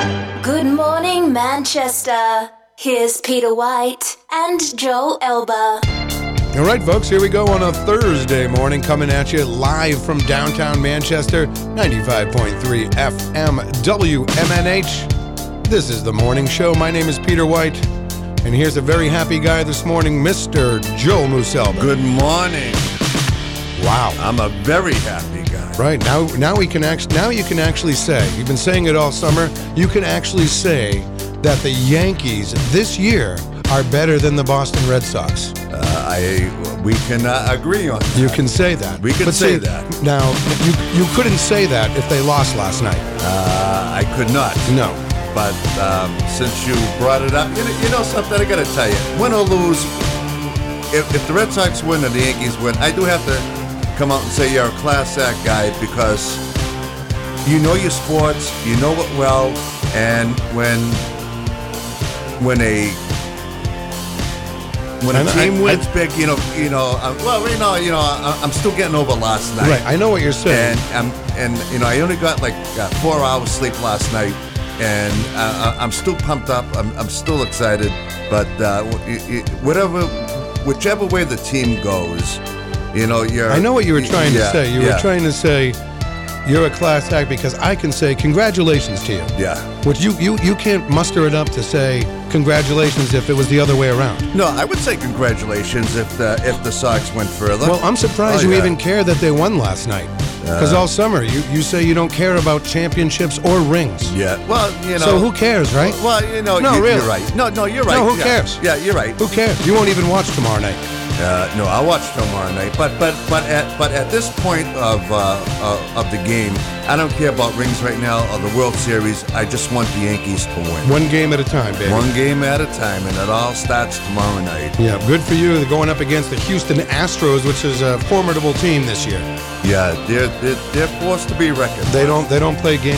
Good morning, Manchester. Here's Peter White and Joel Elba. All right, folks, here we go on a Thursday morning, coming at you live from downtown Manchester, 95.3 FM WMNH. This is the morning show. My name is Peter White, and here's a very happy guy this morning, Mr. Joel Muselba. Good morning. Wow. I'm a very happy guy. Right, now you can actually say, you've been saying it all summer, you can actually say that the Yankees this year are better than the Boston Red Sox. We can agree on that. You can say that. We can say that. Now, you couldn't say that if they lost last night. I could not. No. But since you brought it up, you know something, I got to tell you. Win or lose, if the Red Sox win and the Yankees win, I do have to come out and say you're a class act guy because you know your sports, you know it well, and when a team wins big, well, right now, I'm still getting over last night. Right, I know what you're saying. And I only got like 4 hours sleep last night, and I'm still pumped up. I'm still excited. But whichever way the team goes, I know what you were trying to say. You were trying to say you're a class act because I can say congratulations to you. Yeah. Which you can't muster it up to say congratulations if it was the other way around. No, I would say congratulations if the Sox went further. Well, I'm surprised you even care that they won last night. Because all summer you say you don't care about championships or rings. Yeah. Well, So who cares, right? Well, No, really. You're right. No, you're right. No, who cares? Yeah, you're right. Who cares? You won't even watch tomorrow night. No, I'll watch tomorrow night. But at this point of the game, I don't care about rings right now or the World Series. I just want the Yankees to win. One game at a time, baby. One game at a time, and it all starts tomorrow night. Yeah, good for you. They're going up against the Houston Astros, which is a formidable team this year. Yeah, they're forced to be reckoned. They don't play game.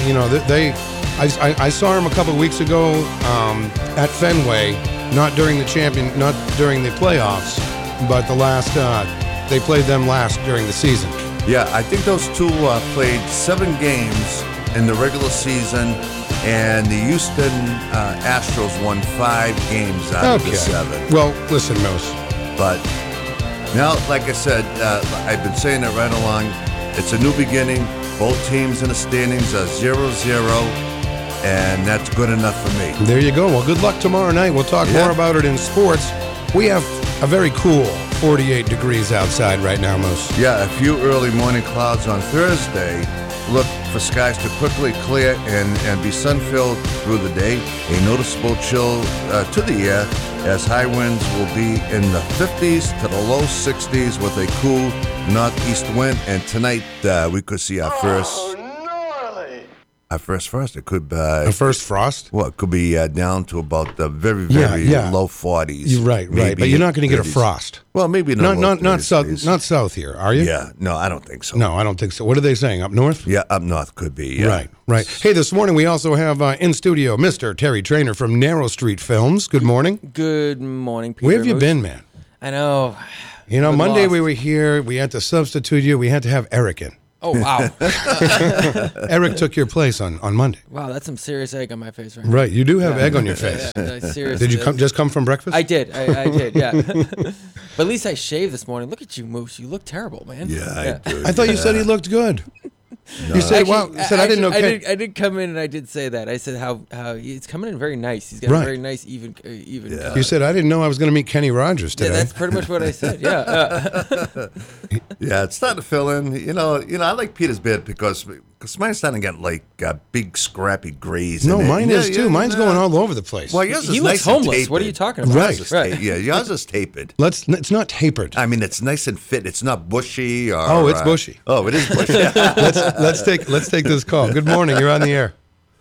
I saw them a couple of weeks ago at Fenway, not during the playoffs, but they played them last during the season. Yeah, I think those two played 7 games in the regular season, and the Houston Astros won 5 games out of the 7. Well, listen, Moose. But now, like I said, I've been saying it right along. It's a new beginning. Both teams in the standings are 0-0, and that's good enough for me. There you go. Well, good luck tomorrow night. We'll talk more about it in sports. We have a very cool 48 degrees outside right now, Moose. Yeah, a few early morning clouds on Thursday. Look for skies to quickly clear and be sun-filled through the day. A noticeable chill to the air as high winds will be in the 50s to the low 60s with a cool northeast wind. And tonight we could see our first... Our first frost. It could be... A first frost? Well, it could be down to about the very, very low 40s. You're right. But you're not going to get a frost. Well, maybe not south here, are you? Yeah, no, I don't think so. No, I don't think so. What are they saying, up north? Yeah, up north could be, yeah. Right. Hey, this morning we also have in studio Mr. Terry Trainer from Narrow Street Films. Good morning. Good morning, Peter. Where have you been, man? I know. Monday lost. we were here. We had to substitute you. We had to have Eric in. Oh, wow. Eric took your place on Monday. Wow, that's some serious egg on my face right now. Right, you do have egg on your face. Serious. Did you just come from breakfast? I did. I did, yeah. But at least I shaved this morning. Look at you, Moose. You look terrible, man. Yeah. I do. I thought you said he looked good. No. You said, I didn't know. I did come in and I did say that. I said how he's coming in very nice. He's got a very nice, even color. You said, I didn't know I was going to meet Kenny Rogers today. Yeah, that's pretty much what I said, yeah. Yeah, it's starting to fill in. I like Peter's beard because mine's starting to get like big, scrappy grays. No, mine is too. Mine's going all over the place. Well, yours is he nice looks homeless. and tapered. What are you talking about? Right. Yeah, yours is tapered. It's not tapered. I mean, it's nice and fit. It's not bushy or. Oh, it's bushy. Oh, it is bushy. Let's take this call. Good morning. You're on the air.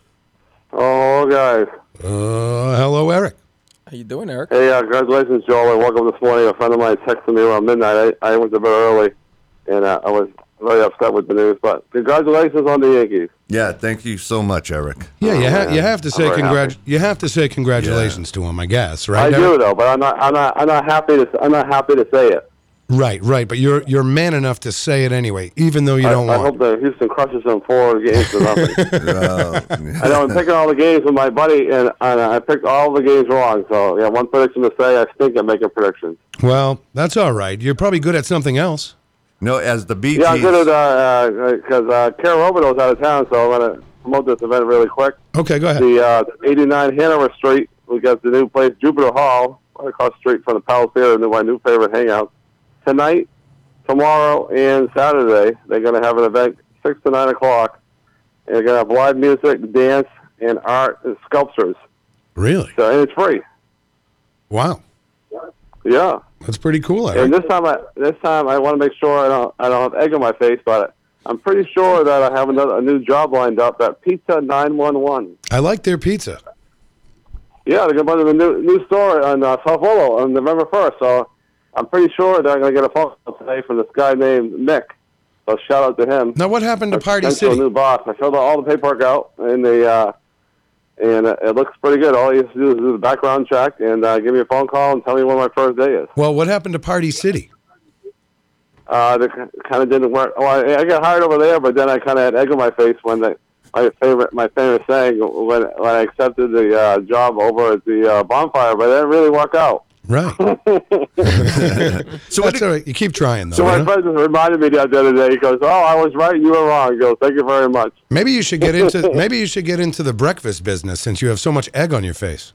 Oh, guys. Hello, Eric. How you doing, Eric? Hey, congratulations, Joel. I woke up this morning. A friend of mine texted me around midnight. I went to bed early, and I was very upset with the news. But congratulations on the Yankees. Yeah, thank you so much, Eric. Yeah, you have to say you have to say congratulations to him, I guess, right? I do though, but I'm not happy to say it. Right. But you're man enough to say it anyway, even though you don't want. I hope that Houston crushes them 4 games to nothing. I know I'm picking all the games with my buddy, and I picked all the games wrong. So yeah, one prediction to say. I stink at making predictions. Well, that's all right. You're probably good at something else. No, as the BTs. Yeah, I'm good at because Carol Robidoux out of town, so I'm going to promote this event really quick. Okay, go ahead. The 89 Hanover Street. We got the new place, Jupiter Hall, right across the street from the Palace Theater, my new favorite hangout. Tonight, tomorrow, and Saturday, they're going to have an event 6 to 9 o'clock. And they're going to have live music, dance, and art and sculptures. Really? So, and it's free. Wow. Yeah. That's pretty cool, Eric. And this time I want to make sure I don't have egg on my face, but I'm pretty sure that I have a new job lined up at Pizza 911. I like their pizza. Yeah, they're going to put a new store on South Willow on November 1st. So I'm pretty sure that I'm going to get a phone call today from this guy named Mick. So shout out to him. Now, what happened to Party City? City? New boss. I filled out all the paperwork out, and it looks pretty good. All you have to do is do the background check and give me a phone call and tell me when my first day is. Well, what happened to Party City? They kind of didn't work. Well, I got hired over there, but then I kind of had egg on my face when my famous saying when I accepted the job over at the bonfire, but it didn't really work out. Right. So that's all right. You keep trying, though. So my friend just reminded me the other day. He goes, "Oh, I was right. You were wrong." He goes, "Thank you very much." Maybe you should get into the breakfast business since you have so much egg on your face.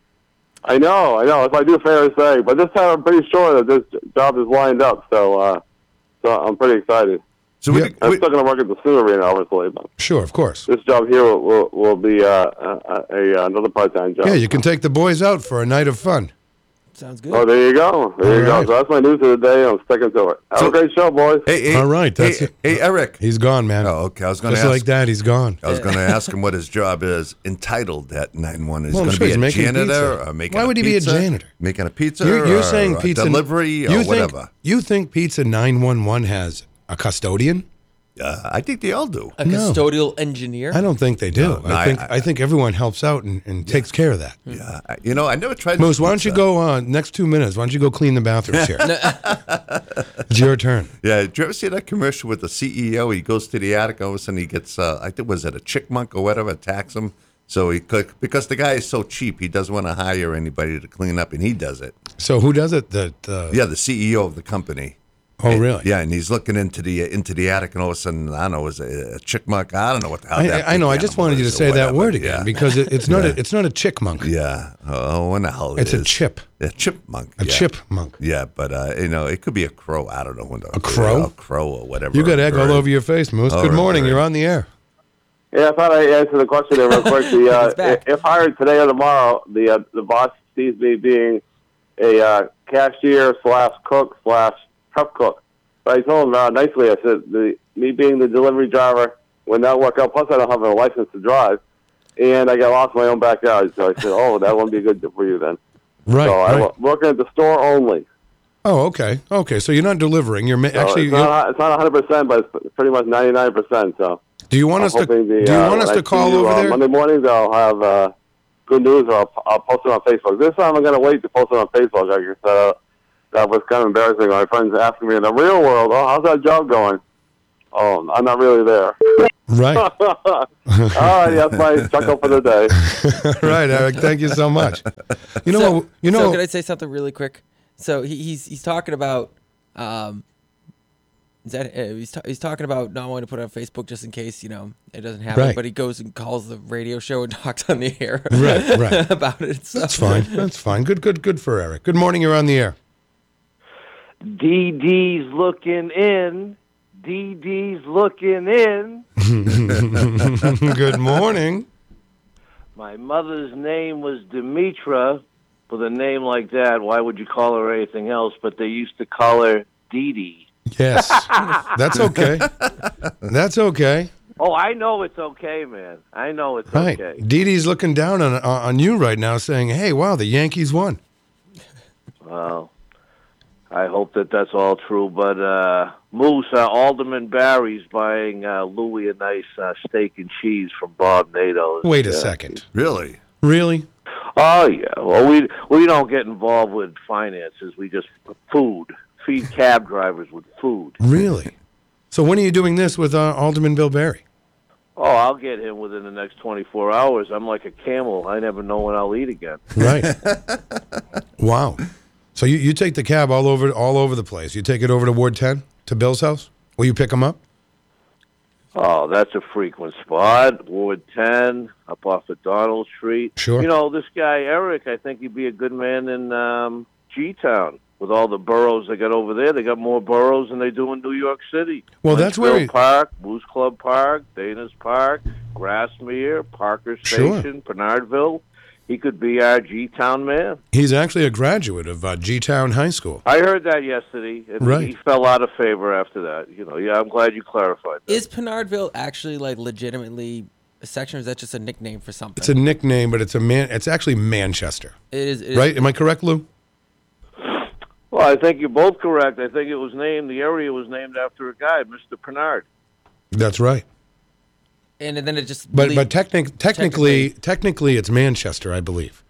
I know. If I do fair say, but this time I'm pretty sure that this job is lined up. So I'm pretty excited. So I'm still going to work at the Sioux Arena, obviously. But sure, of course. This job here will be another part-time job. Yeah, you can take the boys out for a night of fun. Sounds good. Oh, there you go. There you go. So that's my news of the day. I'm sticking to it. Have a great show, boys. Hey, all right. That's it. Hey, Eric. He's gone, man. Oh, okay. I was going to just ask. like that, he's gone. I was going to ask him what his job is entitled at 9-1. Is Well, going to be a janitor pizza. or making Why would a he pizza? be a janitor? Making a pizza You're or saying a pizza delivery or whatever. You think Pizza 911 has a custodian? I think they all do. A custodial engineer? I don't think they do. No, I think everyone helps out and takes care of that. Yeah. I never tried Moose, why don't you go next 2 minutes? Why don't you go clean the bathrooms here? It's your turn. Yeah. Did you ever see that commercial with the CEO? He goes to the attic, all of a sudden he gets, I think, was it a chickmunk or whatever, attacks him. So because the guy is so cheap, he doesn't want to hire anybody to clean up, and he does it. So who does it? The CEO of the company. Oh, really? Yeah, and he's looking into the attic, and all of a sudden, I don't know, is it a chickmunk? I don't know what the hell that I know. I just wanted you to say that word again because it's not a chickmunk. Yeah. Oh, what the hell it's is? a chip. A chipmunk. A chipmunk. Yeah, but it could be a crow. I don't know. A crow? A crow or whatever. You got egg all over your face, Moose. Good morning. You're on the air. Yeah, I thought I'd answer the question there real quick. If hired today or tomorrow, the boss sees me being a cashier / cook / prep cook. But I told him nicely, I said, me being the delivery driver would not work out. Plus, I don't have a license to drive. And I got lost in my own backyard. So I said, that wouldn't be good for you then. Right. So I'm working at the store only. Oh, okay. Okay, so you're not delivering. You're actually... It's not 100%, but it's pretty much 99%. So do you want us to call over there? Monday mornings, I'll have good news, or I'll post it on Facebook. This time I'm going to wait to post it on Facebook. Like I said, that was kind of embarrassing. My friends asking me in the real world, how's that job going? Oh, I'm not really there. Right. All right, that's my chuckle for the day. Right, Eric. Thank you so much. So can I say something really quick? So he's talking about he's talking about not wanting to put it on Facebook just in case it doesn't happen. Right. But he goes and calls the radio show and talks on the air right about it. So. That's fine. Good for Eric. Good morning. You're on the air. DD's looking in. DD's looking in. Good morning. My mother's name was Demetra. With a name like that, why would you call her anything else? But they used to call her Dee. Yes. That's okay. That's okay. Oh, I know it's okay, man. I know it's okay. Dee Dee's looking down on you right now saying, hey, wow, the Yankees won. Well, I hope that's all true. But Moose, Alderman Barry's buying Louie a nice steak and cheese from Bob Nadeau's. Wait a second. Really? Oh, yeah. Well, we don't get involved with finances. We just food. feed cab drivers with food. Really? So when are you doing this with Alderman Bill Barry? Oh, I'll get him within the next 24 hours. I'm like a camel. I never know when I'll eat again. Right. Wow. So you take the cab all over the place. You take it over to Ward 10, to Bill's house? Will you pick him up? Oh, that's a frequent spot. Ward 10, up off of Donald Street. Sure. You know, this guy, Eric, I think he'd be a good man in G-Town. With all the boroughs they got over there, they got more boroughs than they do in New York City. Well, that's where Park, Moose Club Park, Dana's Park, Grassmere, Parker Station, Bernardville. He could be our G-Town man. He's actually a graduate of G-Town High School. I heard that yesterday, and right. He fell out of favor after that. You know, yeah, I'm glad you clarified that. Is Bernardville actually like legitimately a section, or is that just a nickname for something? It's a nickname, but it's actually Manchester. It is right? Am I correct, Lou? Well, I think you're both correct. I think the area was named after a guy, Mr. Pernard. That's right. And then it just... But technically, it's Manchester, I believe.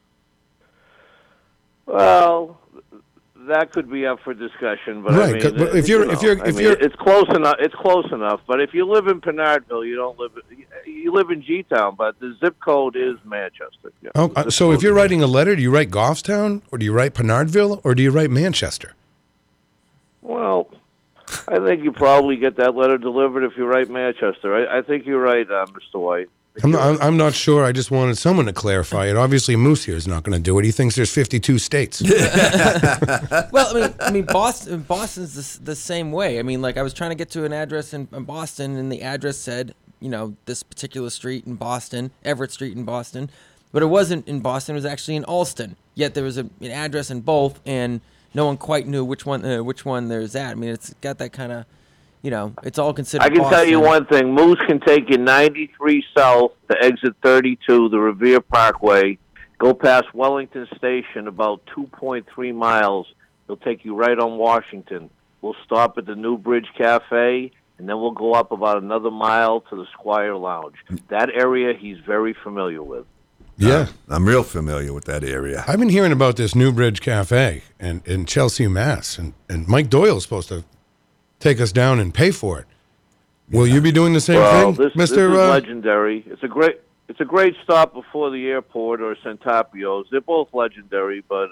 Well, that could be up for discussion, but right. I mean, but if you're, it's close enough. It's close enough. But if you live in Bernardville, you live in G-Town, but the zip code is Manchester. Yeah, so if you're writing a letter, do you write Goffstown, or do you write Bernardville, or do you write Manchester? Well, I think you probably get that letter delivered if you write Manchester. I think you're right, Mr. White. I'm not sure. I just wanted someone to clarify it. Obviously, Moose here is not going to do it. He thinks there's 52 states. Well, I mean, Boston's the same way. I mean, like I was trying to get to an address in Boston, and the address said, you know, this particular street in Boston, Everett Street in Boston, but it wasn't in Boston. It was actually in Allston. Yet there was an address in both, and no one quite knew which one there's at. I mean, it's got that kind of. You know, it's all considered. I can Boston. tell you one thing: Moose can take you 93 south to exit 32, the Revere Parkway, go past Wellington Station about 2.3 miles. He'll take you right on Washington. We'll stop at the New Bridge Cafe, and then we'll go up about another mile to the Squire Lounge. That area he's very familiar with. Yeah, I'm real familiar with that area. I've been hearing about this New Bridge Cafe in Chelsea, Mass, and Mike Doyle's supposed to take us down and pay for it. Will you be doing the same thing, Mr. This is legendary. It's a great stop before the airport or Centapio's. They're both legendary, but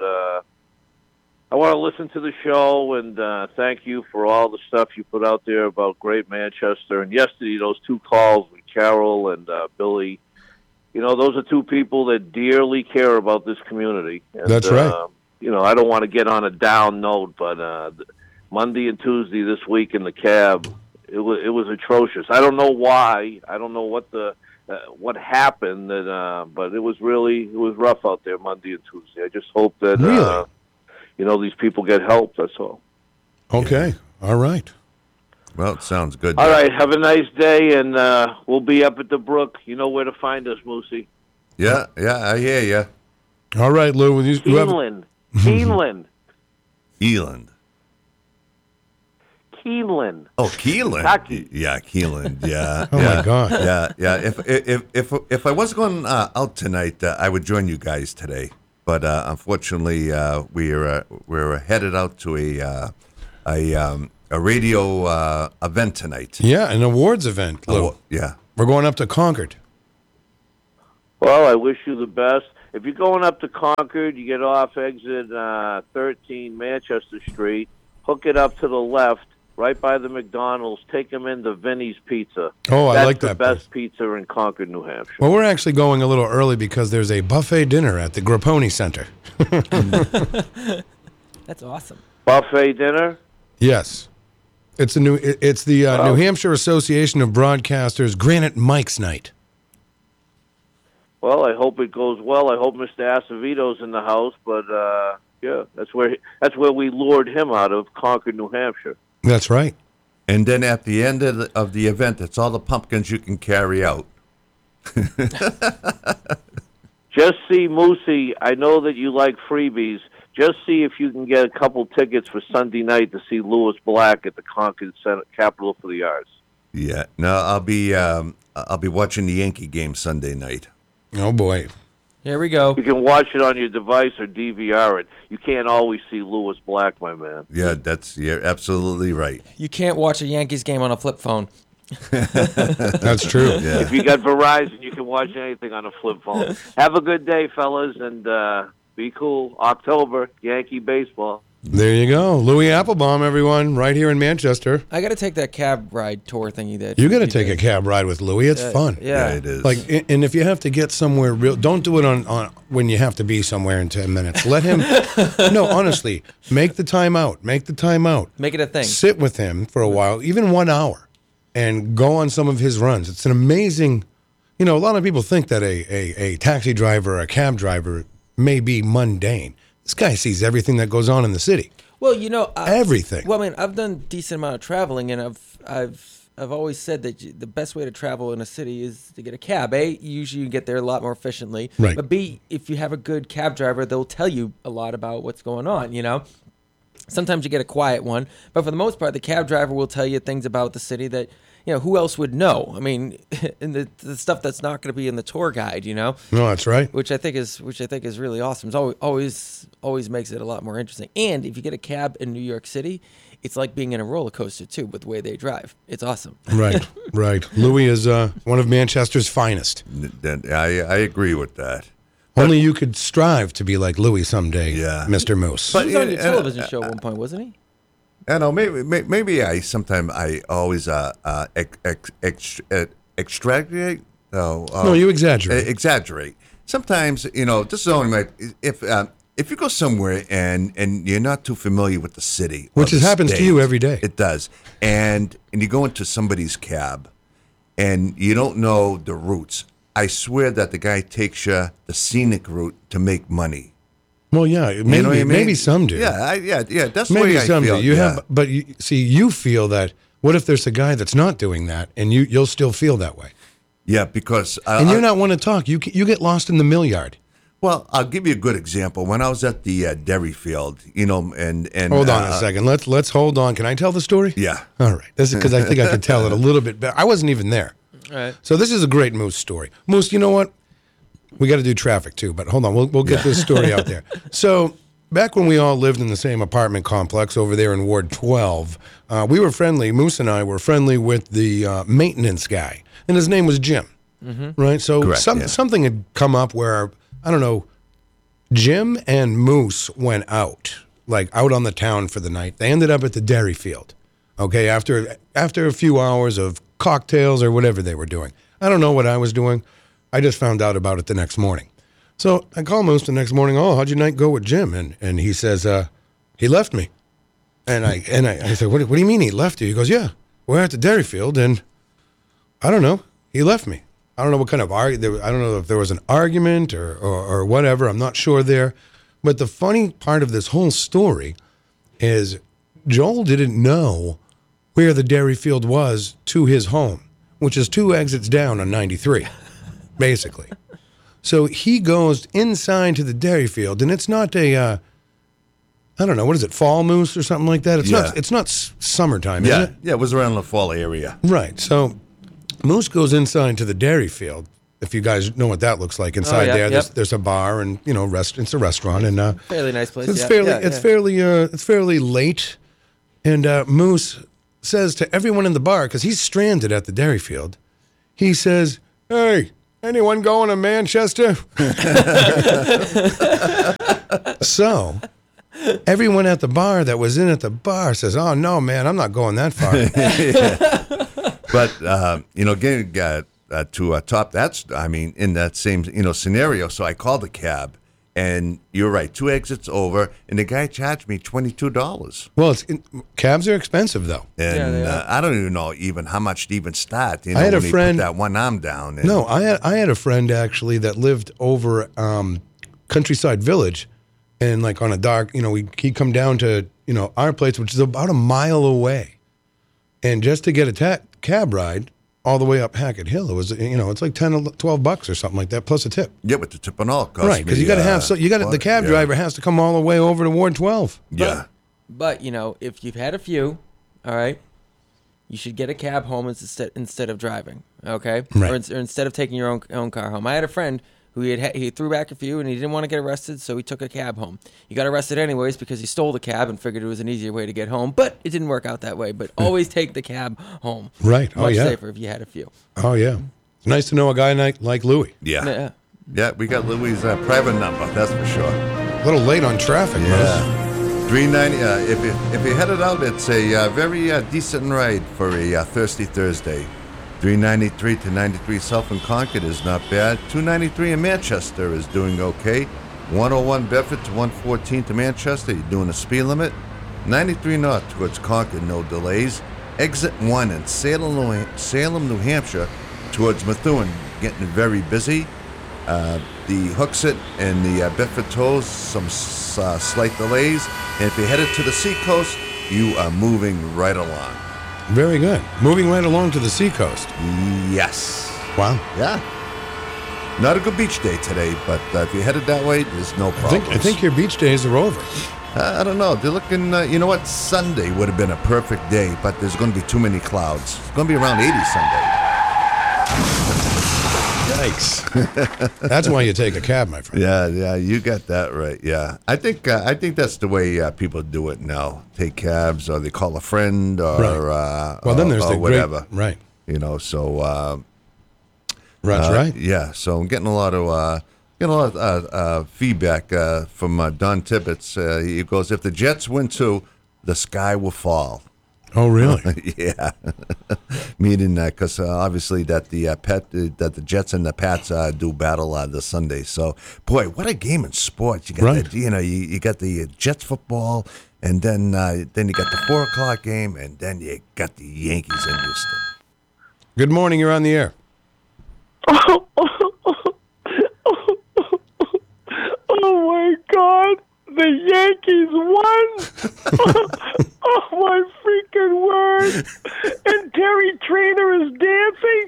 I want to listen to the show and thank you for all the stuff you put out there about Great Manchester. And yesterday, those two calls with Carol and Billy, you know, those are two people that dearly care about this community. And, that's right. You know, I don't want to get on a down note, but Monday and Tuesday this week in the cab, it was atrocious. I don't know why. I don't know what happened, but it was rough out there Monday and Tuesday. I just hope that these people get help. That's all. Okay. All right. Well, it sounds good. All right. Have a nice day, and we'll be up at the Brook. You know where to find us, Moosey. Yeah, I hear you. All right, Lou. Keeneland. Keeneland. Keeneland. Oh, Keeneland. Kentucky. Yeah, Keeneland. Yeah. Oh my God. Yeah. If I was going out tonight, I would join you guys today. But unfortunately, we're headed out to a radio event tonight. Yeah, an awards event, Lou. Yeah. We're going up to Concord. Well, I wish you the best. If you're going up to Concord, you get off exit 13 Manchester Street, hook it up to the left, right by the McDonald's, take them into Vinny's Pizza. Oh, I like that. That's the best pizza in Concord, New Hampshire. Well, we're actually going a little early because there's a buffet dinner at the Grapponi Center. That's awesome. Buffet dinner? Yes. It's the New Hampshire Association of Broadcasters Granite Mike's Night. Well, I hope it goes well. I hope Mr. Acevito's in the house, but yeah, that's where we lured him out of, Concord, New Hampshire. That's right. And then at the end of the event, it's all the pumpkins you can carry out. Just see, Moosey, I know that you like freebies. Just see if you can get a couple tickets for Sunday night to see Lewis Black at the Concord Center, Capitol for the Arts. Yeah. No, I'll be watching the Yankee game Sunday night. Oh boy. Here we go. You can watch it on your device or DVR it. You can't always see Lewis Black, my man. Yeah, you're absolutely right. You can't watch a Yankees game on a flip phone. That's true. Yeah. If you got Verizon, you can watch anything on a flip phone. Have a good day, fellas, and be cool. October, Yankee baseball. There you go. Louis Applebaum, everyone, right here in Manchester. I got to take that cab ride tour thing you did. You got to take a cab ride with Louis. It's fun. Yeah, it is. Like, and if you have to get somewhere real, don't do it on when you have to be somewhere in 10 minutes. Let him, no, honestly, make the time out. Make the time out. Make it a thing. Sit with him for a while, even 1 hour, and go on some of his runs. It's an amazing, a lot of people think that a taxi driver or a cab driver may be mundane. This guy sees everything that goes on in the city. Well, everything. Well, I mean, I've done a decent amount of traveling, and I've always said that the best way to travel in a city is to get a cab. A, usually you get there a lot more efficiently. Right. But B, if you have a good cab driver, they'll tell you a lot about what's going on. Sometimes you get a quiet one, but for the most part, the cab driver will tell you things about the city that who else would know? I mean, and the stuff that's not going to be in the tour guide, No, that's right. which I think is really awesome. It's always makes it a lot more interesting. And if you get a cab in New York City, it's like being in a roller coaster too with the way they drive. It's awesome. Right. Louis is one of Manchester's finest. I agree with that. Only you could strive to be like Louis someday, Yeah. Mr. Moose. But- He was on your and- television show at one point, wasn't he? I know. Maybe I always extrapolate. No, you exaggerate. Exaggerate. Sometimes this is only my if you go somewhere and you're not too familiar with the city, or Which the happens to state, you every day. It does, and you go into somebody's cab, and you don't know the routes. I swear that the guy takes you the scenic route to make money. Well, yeah, maybe, You know what I mean? maybe some do. Yeah, that's the Maybe way I some feel. do. You yeah. have, but you feel that. What if there's a guy that's not doing that, and you'll still feel that way? Yeah, because And you're not one to talk. You get lost in the mill yard. Well, I'll give you a good example. When I was at the dairy field, and Hold on a second. Let's hold on. Can I tell the story? Yeah. All right. This is because I think I could tell it a little bit better. I wasn't even there. All right. So this is a great Moose story. Moose, you know what? We got to do traffic too, but hold on. We'll get this story out there. So back when we all lived in the same apartment complex over there in Ward 12, we were friendly. Moose and I were friendly with the maintenance guy, and his name was Jim. Mm-hmm. Right? So Correct, yeah. something had come up where, I don't know, Jim and Moose went out on the town for the night. They ended up at the dairy field, okay, after a few hours of cocktails or whatever they were doing. I don't know what I was doing. I just found out about it the next morning. So I call Moose the next morning. Oh, how'd your night go with Jim? And he says, he left me. And I said, what do you mean he left you? He goes, yeah, we're at the dairy field, and I don't know, he left me. I don't know what kind of I don't know if there was an argument or whatever. I'm not sure there. But the funny part of this whole story is Joel didn't know where the dairy field was to his home, which is 2 exits down on 93, basically. So he goes inside to the dairy field, and it's not I don't know, what is it, fall moose or something like that? It's not summertime, is it? Yeah, it was around the fall area. Right. So Moose goes inside to the dairy field. If you guys know what that looks like inside there, there's a bar and it's a restaurant and Fairly nice place. it's fairly late, and Moose says to everyone in the bar, because he's stranded at the dairy field, he says, "Hey, anyone going to Manchester?" So everyone at the bar that was in at the bar says, "Oh no, man, I'm not going that far." But getting to top that's in that same scenario. So I called the cab, and you're right, 2 exits over, and the guy charged me $22. Well, cabs are expensive though. And they are. I don't even know how much to even start. I had a when he friend put that one arm down. And, No, I had a friend actually that lived over Countryside Village, and like on a dark, he'd come down to our place, which is about a mile away, and just to get a cab ride all the way up Hackett Hill, it was it's like $10 or $12 or something like that plus a tip. Yeah, with the tip and all, cost Right, because me, you got to have the cab driver has to come all the way over to Ward 12. Yeah. But if you've had a few, all right, you should get a cab home instead of driving. Okay, Right. or instead of taking your own car home. I had a friend who he threw back a few and he didn't want to get arrested, so he took a cab home. He got arrested anyways because he stole the cab and figured it was an easier way to get home, but it didn't work out that way. But always take the cab home. Right. Much safer if you had a few. Oh, yeah. It's nice to know a guy like Louis. Yeah. Yeah, we got Louis' private number, that's for sure. A little late on traffic, Yeah. 390. If you headed out, it's a very decent ride for a thirsty Thursday. 393 to 93 south in Concord is not bad. 293 in Manchester is doing okay. 101 Bedford to 114 to Manchester, you're doing a speed limit. 93 north towards Concord, no delays. Exit 1 in Salem, New Hampshire towards Methuen, getting very busy. The Hooksett and the Bedford Tolls, some slight delays. And if you're headed to the seacoast, you are moving right along. Very good. Moving right along to the seacoast. Yes. Wow. Yeah. Not a good beach day today, but if you're headed that way, there's no problems. I think your beach days are over. I don't know. They're looking, you know what? Sunday would have been a perfect day, but there's going to be too many clouds. It's going to be around 80 Sunday. Yikes. That's why you take a cab, my friend. Yeah, you got that right. Yeah, I think that's the way people do it now. Take cabs, or they call a friend, or well, then there's or the whatever. Right. You know, so That's right. Yeah, so I'm getting a lot of feedback from Don Tibbetts. He goes, if the Jets win too, the sky will fall. Oh, really? Yeah, meaning because obviously that the Jets and the Pats do battle this Sunday. So, boy, what a game in sports! You got you got the Jets football, and then you got the 4:00 game, and then you got the Yankees in Houston. Good morning. You're on the air. Oh my God! The Yankees won! Oh my freaking word! And Terry Trainer is dancing!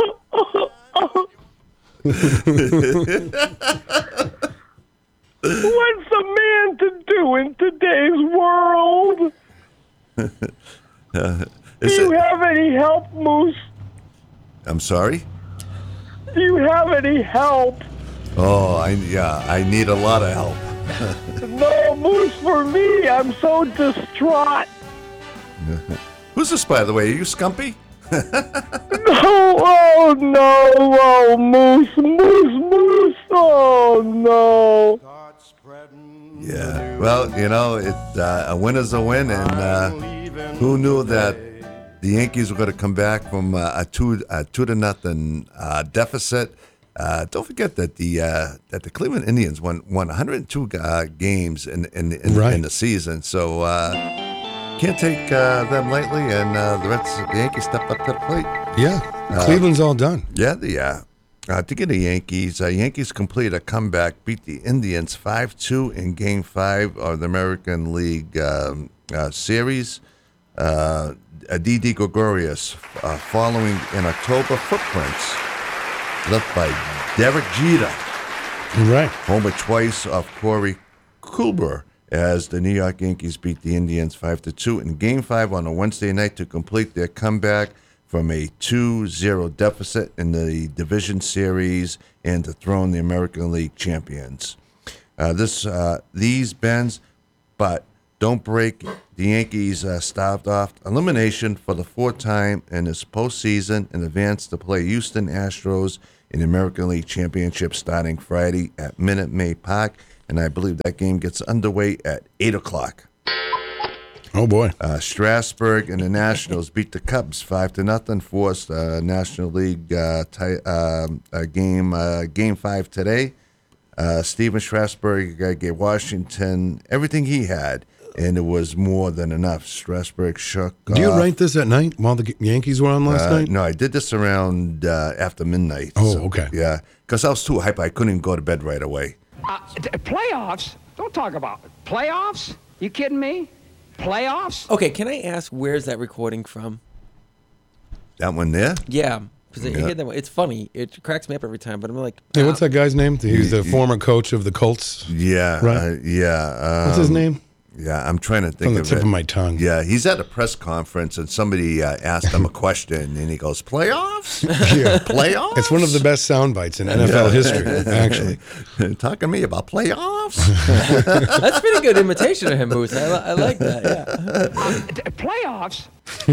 What's a man to do in today's world? Do you have any help, Moose? I'm sorry? Do you have any help? Oh, I need a lot of help. No, Moose, for me, I'm so distraught. Who's this, by the way? Are you Scumpy? Oh no, Moose, oh no. Yeah, well, you know, a win is a win, and who knew that the Yankees were going to come back from a 2-0 deficit. Don't forget that the Cleveland Indians won 102 games in the season, so can't take them lightly. And the Yankees step up to the plate. Yeah, Cleveland's all done. Yeah, to get the Yankees complete a comeback, beat the Indians 5-2 in Game 5 of the American League Series. Didi Gregorius following in October footprints left by Derek Jeter. Right. Homer twice of Corey Kluber as the New York Yankees beat the Indians 5-2 in Game 5 on a Wednesday night to complete their comeback from a 2-0 deficit in the division series and to dethrone the American League champions. These bends, but don't break. The Yankees staved off elimination for the fourth time in this postseason and advanced to play Houston Astros in the American League Championship starting Friday at Minute Maid Park, and I believe that game gets underway at 8 o'clock. Oh, boy. Strasburg and the Nationals beat the Cubs 5-0, forced National League Game 5 today. Steven Strasburg gave Washington everything he had, and it was more than enough. Strasburg shook off. Do you write this at night while the Yankees were on last night? No, I did this around after midnight. Oh, so, okay. Yeah, because I was too hype. I couldn't even go to bed right away. Playoffs? Don't talk about it. Playoffs? You kidding me? Playoffs? Okay, can I ask where's that recording from? That one there? Yeah, because I hear that one. It's funny. It cracks me up every time, but I'm like, Hey, what's that guy's name? He's the former coach of the Colts. Yeah. Right. Yeah. What's his name? Yeah, I'm trying to think From the of tip it. of my tongue. Yeah, he's at a press conference and somebody asked him a question and he goes, "Playoffs? Yeah. Playoffs?" It's one of the best sound bites in NFL history, actually. Talking to me about playoffs? That's pretty good imitation of him, Moose. I like that. Yeah. Playoffs?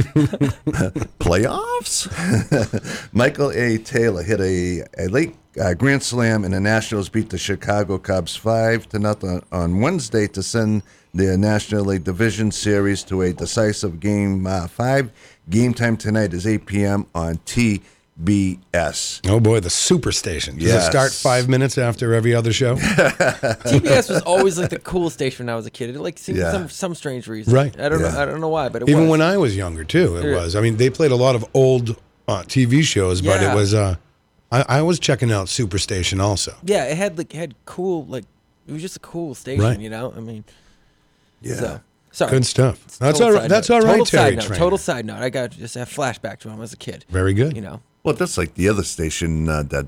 Playoffs? Michael A. Taylor hit a late grand slam, and the Nationals beat the Chicago Cubs 5-0 on Wednesday to send their National League Division Series to a decisive Game 5. Game time tonight is 8 p.m. on TBS. Oh, boy, the Superstation. Does it start 5 minutes after every other show? TBS was always like the cool station when I was a kid. It like seemed some strange reason. Right. I don't know. I don't know why, but it Even was. when I was younger, too, it was. I mean, they played a lot of old TV shows, but it was... I was checking out Superstation also. Yeah, it had cool, like, it was just a cool station, Right. you know? I mean, Yeah. so, sorry. Good stuff. That's Total all right. side That's note. all right, Total Terry side note. Trainer. Total side note. I got just a flashback to him as a kid. Very good. You know? Well, that's like the other station, the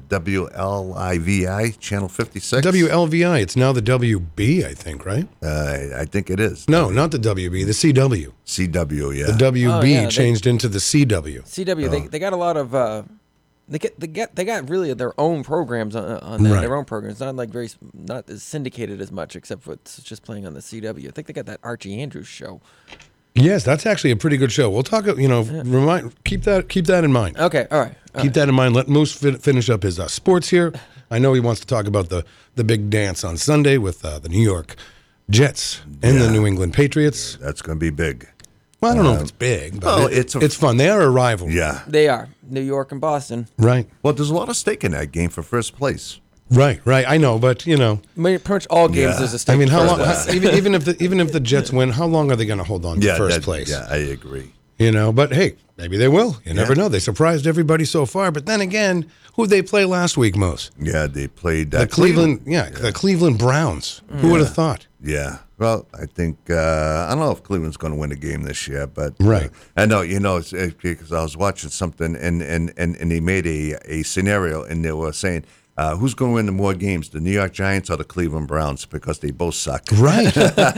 WLIVI, Channel 56. WLVI. It's now the WB, I think, right? I think it is. No, not the WB, the CW. CW, yeah. The WB Oh, yeah, changed into the CW. CW, they got a lot of, they got really their own programs on that, Right. their own programs. Not like not as syndicated as much, except for it's just playing on the CW. I think they got that Archie Andrews show. Yes, that's actually a pretty good show. We'll talk, keep that in mind. Okay, all right. Keep that in mind. Let Moose finish up his sports here. I know he wants to talk about the big dance on Sunday with the New York Jets and the New England Patriots. That's going to be big. Well, I don't know if it's big, but it's fun. They are a rival. Yeah. They are New York and Boston. Right. Well, there's a lot of stake in that game for first place. Right. I know, but I mean, pretty much all games there's a stake. I mean, how for long? first place. even if the Jets win, how long are they going to hold on to first place? Yeah, I agree. But hey, maybe they will. You never know. They surprised everybody so far, but then again, who'd they play last week, Moose? Yeah, they played The Cleveland. The Cleveland Browns. Who would have thought? Yeah. Well, I think I don't know if Cleveland's going to win a game this year, but Right. I know it's because I was watching something and they made a scenario and they were saying who's going to win the more games, the New York Giants or the Cleveland Browns, because they both suck. Right.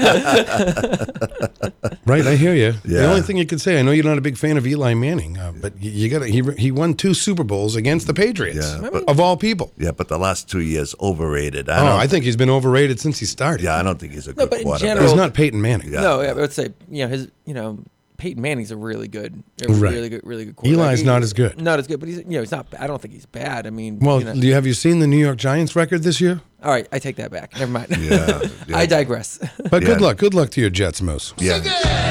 Right. I hear you. Yeah. The only thing you could say, I know you're not a big fan of Eli Manning, but you got he won 2 Super Bowls against the Patriots, of all people. Yeah, but the last 2 years overrated. I think he's been overrated since he started. Yeah, I don't think he's a good but in quarterback. general- He's not Peyton Manning. Yeah. No, I would say Peyton Manning's a really good, Right. really good quarterback. Eli's not as good. Not as good, but he's not. I don't think he's bad. I mean, Well, have you seen the New York Giants record this year? all right, I take that back. Never mind. Yeah, yeah. I digress. But Yeah. good luck to your Jets, Moose. Yeah.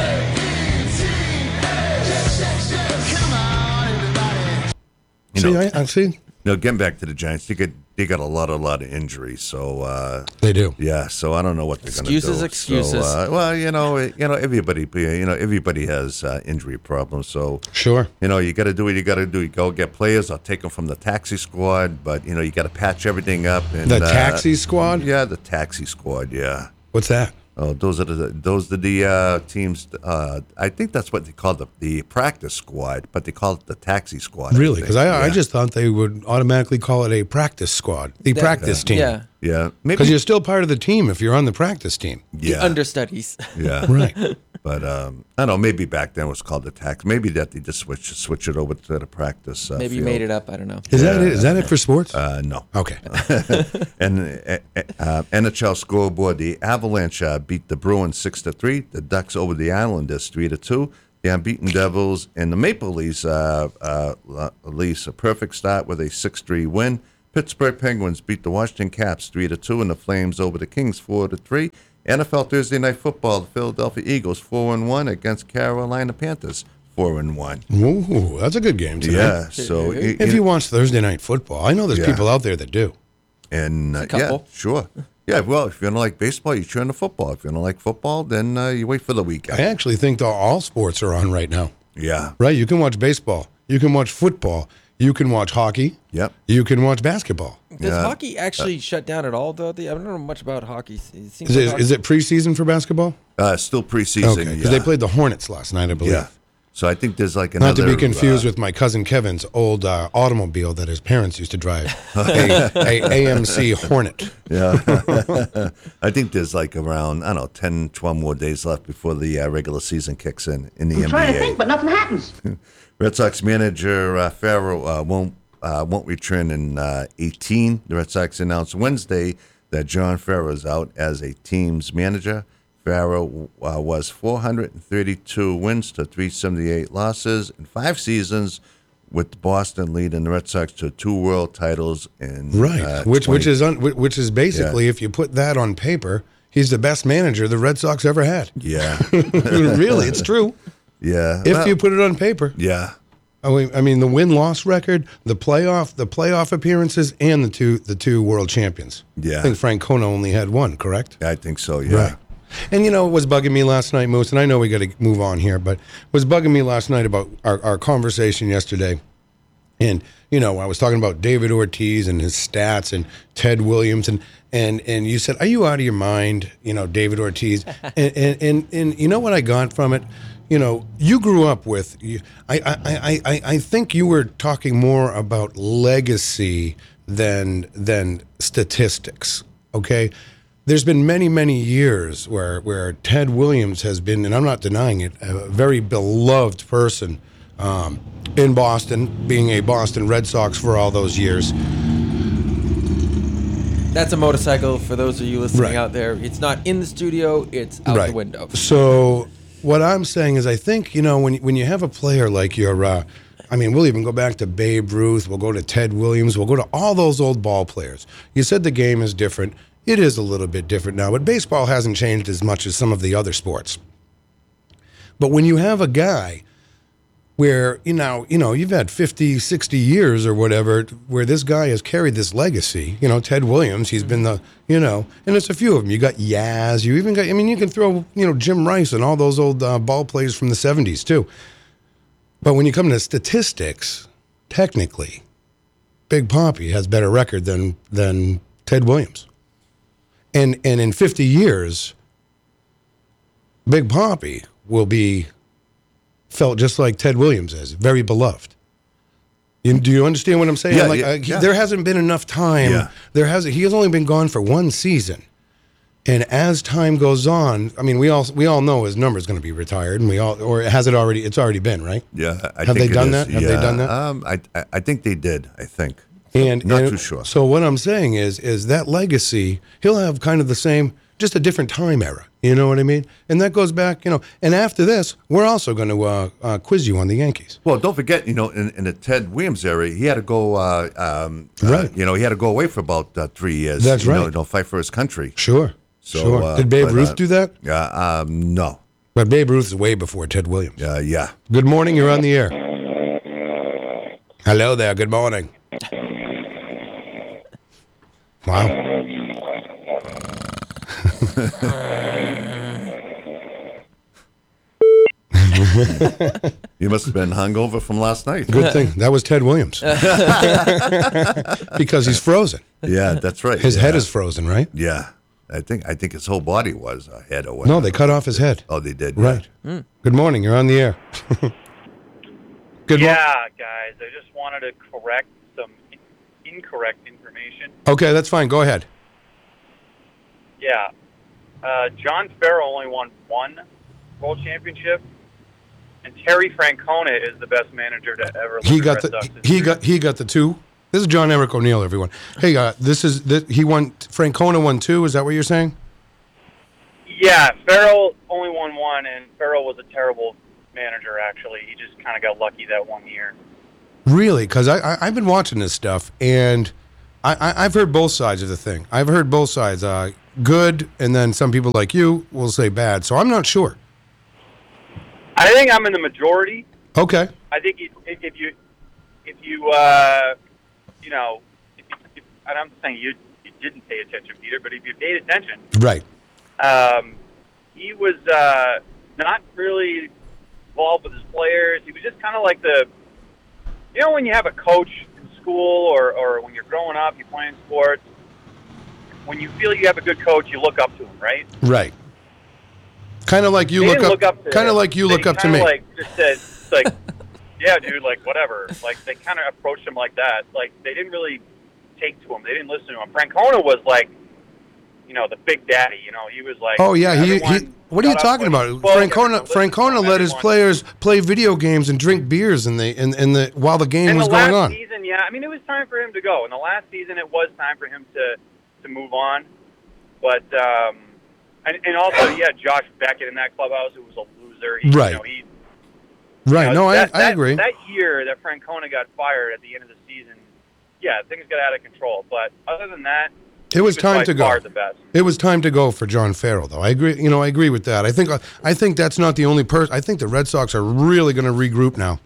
See. Getting back to the Giants, they got a lot of injuries, so They do. yeah. So I don't know what they're going to do. Excuses. So, well, everybody has injury problems. So Sure. you got to do what you got to do. You go get players. I'll take them from the taxi squad, but you got to patch everything up. And The taxi squad? Yeah, the taxi squad. Yeah. What's that? Oh, those are the teams. I think that's what they call the practice squad, but they call it the taxi squad. Really? Because I Yeah. just thought they would automatically call it a practice squad, the practice team. Yeah. Yeah, maybe. Because you're still part of the team if you're on the practice team. Yeah. The understudies. Yeah. Right. But I don't know. Maybe back then it was called the tax. Maybe that they just switch it over to the practice. Maybe you field. made it up. I don't know. Is that it? Is that it for sports? No. Okay. And NHL scoreboard: the Avalanche beat the Bruins 6-3. The Ducks over the Islanders 3-2. The unbeaten Devils and the Maple Leafs Leafs a perfect start with a 6-3 win. Pittsburgh Penguins beat the Washington Caps 3-2, and the Flames over the Kings 4-3. NFL Thursday Night Football: the Philadelphia Eagles 4-1 against Carolina Panthers 4-1. Ooh, that's a good game tonight. Yeah. So If you watch Thursday Night Football, I know there's Yeah. people out there that do. and yeah, couple. sure. Yeah, well, if you don't like baseball, you turn to football. If you don't like football, then you wait for the weekend. I actually think that all sports are on right now. Yeah. Right? You can watch baseball. You can watch football. You can watch hockey. Yep. You can watch basketball. Does Yeah. hockey actually shut down at all? Though I don't know much about hockey. It seems like Is it preseason for basketball? Still preseason. Okay, because they played the Hornets last night, I believe. Yeah. So I think there's like another... Not to be confused with my cousin Kevin's old automobile that his parents used to drive, a AMC Hornet. Yeah. I think there's like around, 10, 12 more days left before the regular season kicks in the NBA. I'm trying to think, but nothing happens. Red Sox manager Farrell won't return in 18. The Red Sox announced Wednesday that John Farrell is out as a team's manager. Farrell was 432 wins to 378 losses in 5 seasons, with Boston leading the Red Sox to 2 world titles in which is basically, if you put that on paper, he's the best manager the Red Sox ever had. Yeah, really, it's true. Yeah, if you put it on paper. Yeah. I mean, the win-loss record, the playoff appearances, and the two world champions. Yeah, I think Francona only had 1, correct? I think so. Yeah. Right. And it was bugging me last night, Moose, and I know we got to move on here, but it was bugging me last night about our conversation yesterday. And, I was talking about David Ortiz and his stats and Ted Williams, and you said, are you out of your mind, David Ortiz? and you know what I got from it? You grew up with, I think you were talking more about legacy than statistics, okay? There's been many, many years where Ted Williams has been, and I'm not denying it, a very beloved person in Boston, being a Boston Red Sox for all those years. That's a motorcycle for those of you listening out there. It's not in the studio, it's out the window. So what I'm saying is I think, when you have a player like your, we'll even go back to Babe Ruth, we'll go to Ted Williams, we'll go to all those old ball players. You said the game is different. It is a little bit different now, but baseball hasn't changed as much as some of the other sports. But when you have a guy where, you've had 50, 60 years or whatever, where this guy has carried this legacy, Ted Williams, he's been the, and it's a few of them. You got Yaz, you even got, you can throw, Jim Rice and all those old ball players from the 70s too. But when you come to statistics, technically, Big Papi has better record than Ted Williams. And in 50 years, Big Papi will be felt just like Ted Williams is, very beloved. Do you understand what I'm saying? Yeah, there hasn't been enough time. Yeah. He has only been gone for 1 season. And as time goes on, we all know his number is going to be retired, and it's already been, right? Yeah. Have they done that? Have they done that? I think they did, I think. And not too sure. So what I'm saying is that legacy, he'll have kind of the same, just a different time era. You know what I mean? And that goes back, and after this, we're also going to quiz you on the Yankees. Well, don't forget, in the Ted Williams era, he had to go, he had to go away for about 3 years. That's right. Fight for his country. Sure. So, did Babe Ruth do that? Yeah, no. But Babe Ruth is way before Ted Williams. Yeah. Good morning, you're on the air. Hello there, good morning. Wow. You must have been hungover from last night. Good thing. That was Ted Williams. Because he's frozen. Yeah, that's right. His head is frozen, right? Yeah. I think his whole body was a head or whatever. No, they cut off his head. Oh, they did? Right. Yeah. Good morning. You're on the air. Good morning. Yeah, guys. I just wanted to correct some incorrect information. Okay, that's fine. Go ahead. Yeah. John Farrell only won 1 world championship, and Terry Francona is the best manager to ever. He got the 2. This is John Eric O'Neill, everyone. Hey, Francona won 2. Is that what you're saying? Yeah, Farrell only won 1, and Farrell was a terrible manager. Actually, he just kind of got lucky that 1 year. Really? Because I've been watching this stuff, and I've heard both sides of the thing. I've heard both sides. Good, and then some people like you will say bad. So I'm not sure. I think I'm in the majority. Okay. I think if you and I'm saying you didn't pay attention, Peter, but if you paid attention, right? He was not really involved with his players. He was just kind of like when you have a coach in school or when you're growing up, you're playing sports. When you feel you have a good coach, you look up to him, right? Right. Kind of like you look up. Kind of like you look up to me. Like just said, It's like, yeah, dude, like, whatever. Like, they kind of approached him like that. Like, they didn't really take to him. They didn't listen to him. Francona was like, the big daddy. He was like, oh yeah, he what are you talking about? Francona let his players play video games and drink beers while the game was going on. Season, yeah, I mean, it was time for him to go. In the last season, it was time for him to move on. But and also, yeah, Josh Beckett in that clubhouse, who was a loser. Right. Right. No, I agree. That year that Francona got fired at the end of the season, yeah, things got out of control. But other than that, it was time to go. The best. It was time to go for John Farrell, though. I agree. I agree with that. I think that's not the only person. I think the Red Sox are really going to regroup now.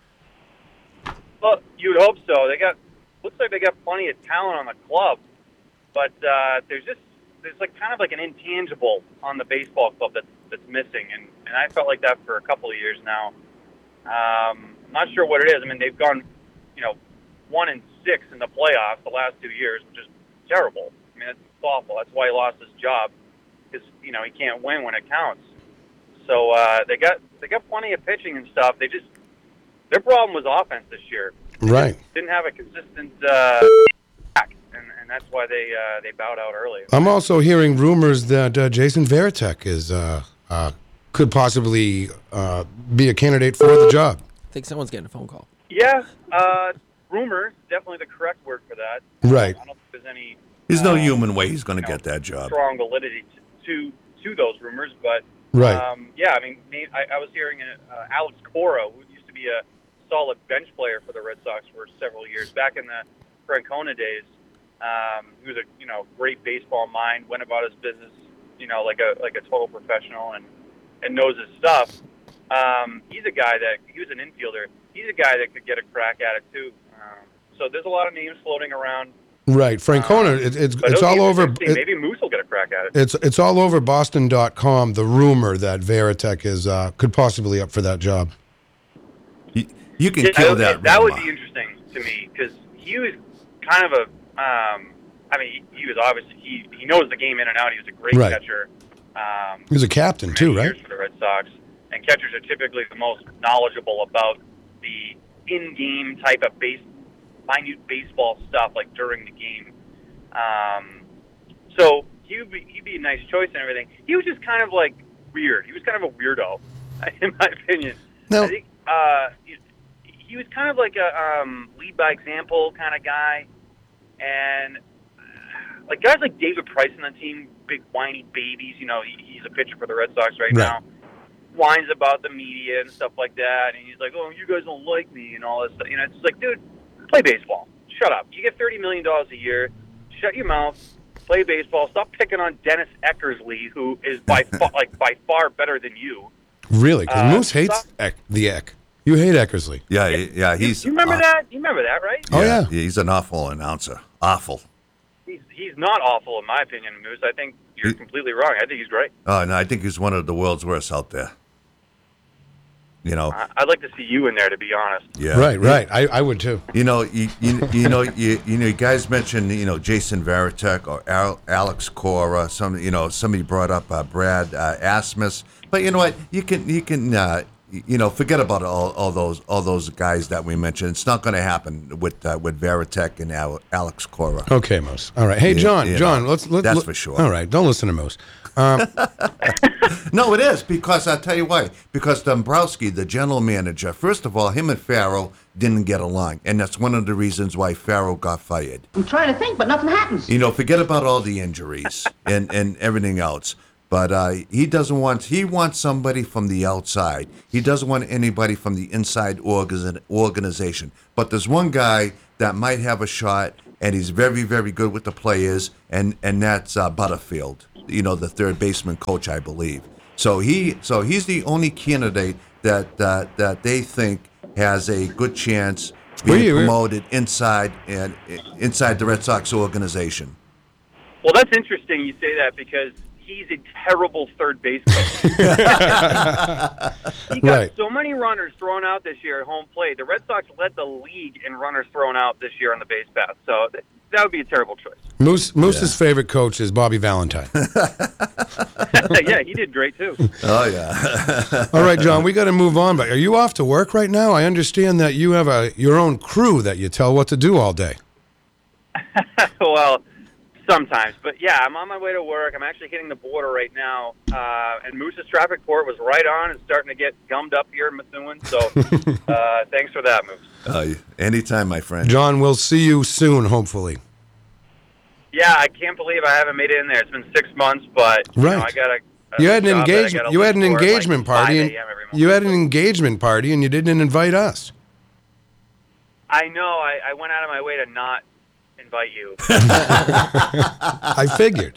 Well, you'd hope so. Looks like they got plenty of talent on the club, but there's like kind of like an intangible on the baseball club that's missing, and I felt like that for a couple of years now. I'm not sure what it is. I mean, they've gone, 1-6 in the playoffs the last 2 years, which is terrible. I mean, it's awful. That's why he lost his job, because he can't win when it counts. So they got plenty of pitching and stuff. Their problem was offense this year. Right. They didn't have a consistent back, and that's why they bowed out early. I'm also hearing rumors that Jason Varitek could possibly be a candidate for the job. I think someone's getting a phone call. Yeah, rumors, definitely the correct word for that. Right. I don't think there's any... There's no human way he's going to get that job. Strong validity to those rumors, but... Right. Yeah, I mean, I was hearing Alex Cora, who used to be a solid bench player for the Red Sox for several years, back in the Francona days. He was a great baseball mind, went about his business, like a total professional, and knows his stuff. He's a guy he was an infielder. He's a guy that could get a crack at it too. So there's a lot of names floating around. Right, Francona. It's all over. Maybe Moose will get a crack at it. It's all over Boston.com. The rumor that Varitek is could possibly up for that job. You can kill that. That would be interesting to me, because he was kind of a. I mean, he was obviously he knows the game in and out. He was a great catcher. He was a captain too, right? For the Red Sox, and catchers are typically the most knowledgeable about the in-game type of minute baseball stuff, like during the game. So he'd be a nice choice and everything. He was just kind of like weird. He was kind of a weirdo, in my opinion. No. I think he was kind of like a lead by example kind of guy, and like guys like David Price on the team, big whiny babies. He's a pitcher for the Red Sox right now. Whines about the media and stuff like that, and he's like, "Oh, you guys don't like me," and all this stuff. It's just like, dude, play baseball. Shut up. You get $30 million a year. Shut your mouth. Play baseball. Stop picking on Dennis Eckersley, who is by far better than you. Really? Because Moose hates the Eck. You hate Eckersley. Yeah. He's. You remember that? You remember that, right? Oh yeah. He's an awful announcer. Awful. He's not awful, in my opinion, Moose. I think you're completely wrong. I think he's great. Oh no, I think he's one of the world's worst out there. I'd like to see you in there, to be honest. Yeah. Right. I would too. You guys mentioned Jason Varitek or Alex Cora. Somebody brought up Brad Asmus, but you know what? You can forget about all those guys that we mentioned. It's not going to happen with Varitek and Alex Cora. Okay, Moose. All right. Hey, John. Let's. That's for sure. All right. Don't listen to Moose. No, it is, because I'll tell you why. Because Dombrowski, the general manager, first of all, him and Farrell didn't get along, and that's one of the reasons why Farrell got fired. I'm trying to think, but nothing happens. Forget about all the injuries and everything else. But he wants somebody from the outside. He doesn't want anybody from the inside organization. But there's one guy that might have a shot, and he's very, very good with the players, and that's Butterfield, the third baseman coach, I believe. So he's the only candidate that they think has a good chance being promoted inside the Red Sox organization. Well, that's interesting you say that, because he's a terrible third baseman. He got so many runners thrown out this year at home plate. The Red Sox led the league in runners thrown out this year on the base path. So that would be a terrible choice. Moose's favorite coach is Bobby Valentine. Yeah, he did great too. Oh, yeah. All right, John, we got to move on. But are you off to work right now? I understand that you have your own crew that you tell what to do all day. Well, sometimes. But yeah, I'm on my way to work. I'm actually hitting the border right now. And Moose's traffic court was right on and starting to get gummed up here in Methuen. So thanks for that, Moose. Anytime, my friend. John, we'll see you soon, hopefully. Yeah, I can't believe I haven't made it in there. It's been 6 months, but I got a You had an job that I engagement. gotta You had an leave for at, engagement like, 5 party. a.m. every morning. You had an engagement party, and you didn't invite us. I know. I went out of my way to not invite you. I figured.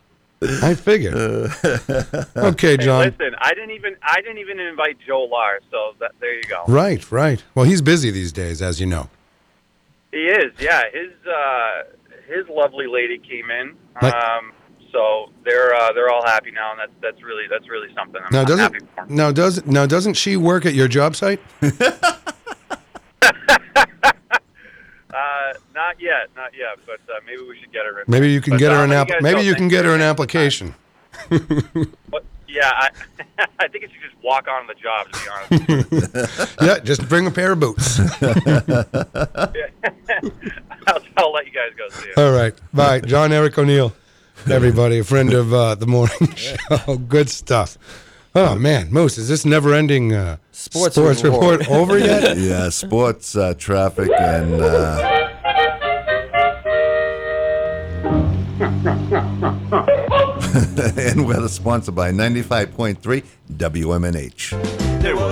Okay, John. Hey, listen, I didn't even invite Joe Lars. So there you go. Right. Well, he's busy these days, as you know. He is. Yeah. His lovely lady came in. So they're all happy now, and that's really something. I'm happy for them. Doesn't she work at your job site? Not yet, but maybe we should get her in. Maybe you can get her an Maybe you can get her an application. But, yeah, I think it should just walk on the job, to be honest. Yeah, just bring a pair of boots. I'll let you guys go. See you. All right, bye, John Eric O'Neill. Everybody, a friend of the morning show. Good stuff. Oh man, Moose, is this never-ending sports report over yet? Yeah, sports, traffic, and and weather sponsored by 95.3 WMNH.